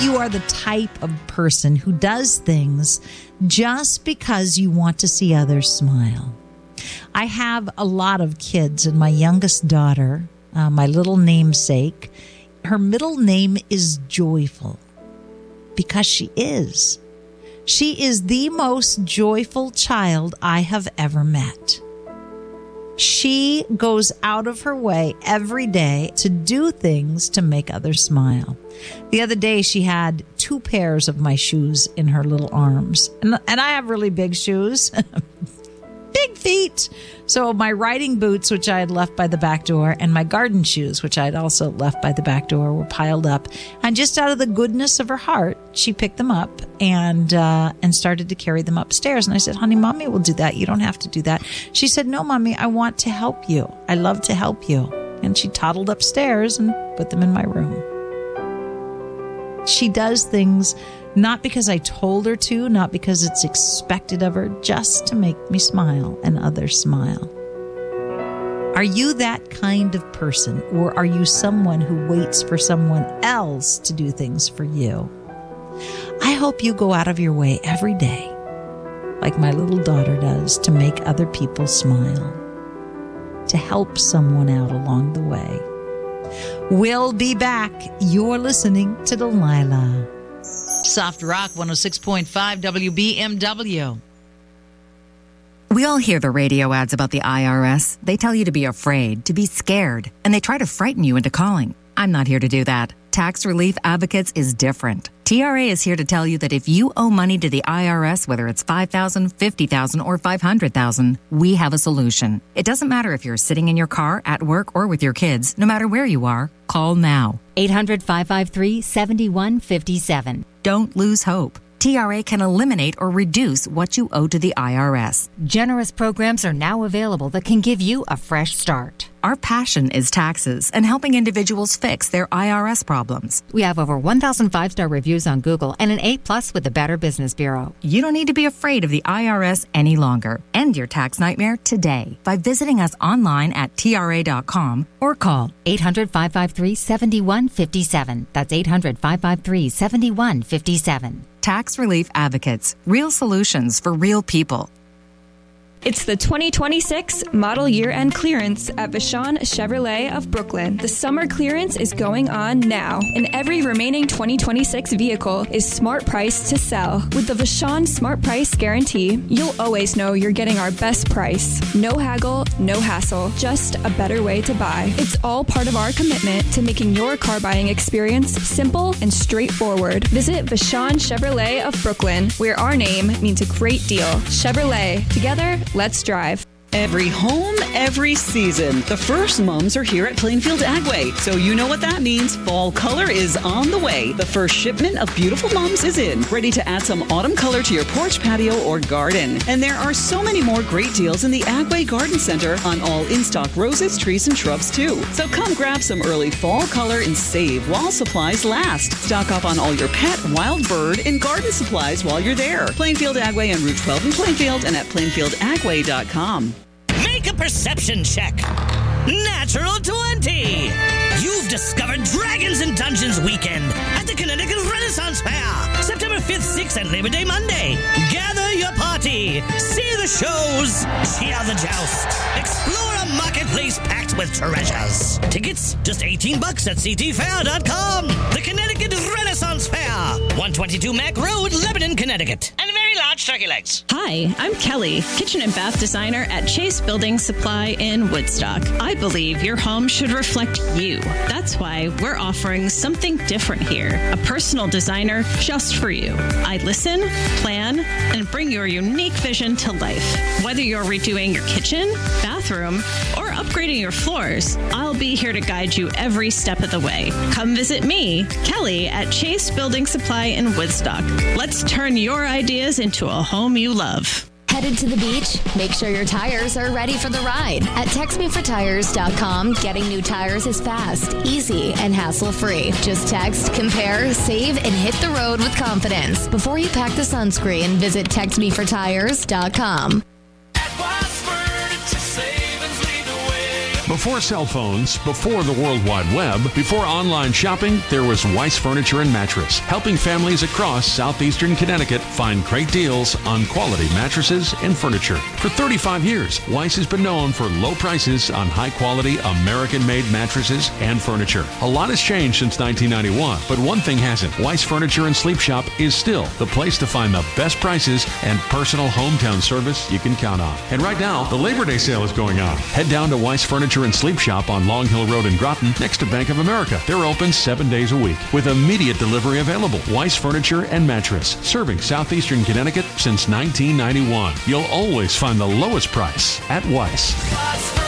you are the type of person who does things just because you want to see others smile. I have a lot of kids, and my youngest daughter, my little namesake, her middle name is Joyful because she is. She is the most joyful child I have ever met. She goes out of her way every day to do things to make others smile. The other day, she had 2 pairs of my shoes in her little arms. And I have really big shoes, big feet. So my riding boots, which I had left by the back door, and my garden shoes, which I had also left by the back door, were piled up. And just out of the goodness of her heart, she picked them up and started to carry them upstairs. And I said, honey, Mommy will do that. You don't have to do that. She said, no, Mommy, I want to help you. I love to help you. And she toddled upstairs and put them in my room. She does things not because I told her to, not because it's expected of her, just to make me smile and others smile. Are you that kind of person, or are you someone who waits for someone else to do things for you? I hope you go out of your way every day, like my little daughter does, to make other people smile, to help someone out along the way. We'll be back. You're listening to Delilah. Soft Rock 106.5 WBMW. We all hear the radio ads about the IRS. They tell you to be afraid, to be scared, and they try to frighten you into calling. I'm not here to do that. Tax Relief Advocates is different. TRA is here to tell you that if you owe money to the IRS, whether it's $5,000, $50,000, or $500,000, we have a solution. It doesn't matter if you're sitting in your car, at work, or with your kids. No matter where you are, call now. 800-553-7157. Don't lose hope. TRA can eliminate or reduce what you owe to the IRS. Generous programs are now available that can give you a fresh start. Our passion is taxes and helping individuals fix their IRS problems. We have over 1,000 5-star reviews on Google and an A+ with the Better Business Bureau. You don't need to be afraid of the IRS any longer. End your tax nightmare today by visiting us online at TRA.com or call 800-553-7157. That's 800-553-7157. Tax Relief Advocates. Real solutions for real people. It's the 2026 model year-end clearance at Vashon Chevrolet of Brooklyn. The summer clearance is going on now, and every remaining 2026 vehicle is smart price to sell. With the Vashon Smart Price Guarantee, you'll always know you're getting our best price. No haggle, no hassle, just a better way to buy. It's all part of our commitment to making your car buying experience simple and straightforward. Visit Vashon Chevrolet of Brooklyn, where our name means a great deal. Chevrolet. Together, let's drive. Every home, every season. The first mums are here at Plainfield Agway, so you know what that means. Fall color is on the way. The first shipment of beautiful mums is in, ready to add some autumn color to your porch, patio, or garden. And there are so many more great deals in the Agway Garden Center on all in-stock roses, trees, and shrubs, too. So come grab some early fall color and save while supplies last. Stock up on all your pet, wild bird, and garden supplies while you're there. Plainfield Agway on Route 12 in Plainfield and at plainfieldagway.com. Make a perception check. Natural 20. You've discovered Dragons and Dungeons Weekend at the Connecticut Renaissance Fair, September 5th, 6th, and Labor Day Monday. Gather your party, see the shows, cheer the joust, explore a marketplace packed with treasures. Tickets, just $18 at ctfair.com. The Connecticut Renaissance Fair, 122 Mack Road, Lebanon, Connecticut. And very large turkey legs. Hi, I'm Kelly, kitchen and bath designer at Chase Building Supply in Woodstock. I believe your home should reflect you. That's why we're offering something different here. A personal designer just for you. I listen, plan, and bring your unique vision to life. Whether you're redoing your kitchen, bathroom, or upgrading your floors, I'll be here to guide you every step of the way. Come visit me, Kelly, at Chase Building Supply in Woodstock. Let's turn your ideas into a home you love. Headed to the beach? Make sure your tires are ready for the ride. At TextMeForTires.com, getting new tires is fast, easy, and hassle-free. Just text, compare, save, and hit the road with confidence. Before you pack the sunscreen, visit TextMeForTires.com. Before cell phones, before the World Wide Web, before online shopping, there was Weiss Furniture and Mattress, helping families across southeastern Connecticut find great deals on quality mattresses and furniture. For 35 years, Weiss has been known for low prices on high-quality American-made mattresses and furniture. A lot has changed since 1991, but one thing hasn't. Weiss Furniture and Sleep Shop is still the place to find the best prices and personal hometown service you can count on. And right now, the Labor Day sale is going on. Head down to Weiss Furniture and Sleep Shop on Long Hill Road in Groton, next to Bank of America. They're open 7 days a week with immediate delivery available. Weiss Furniture and Mattress, serving southeastern Connecticut since 1991. You'll always find the lowest price at Weiss.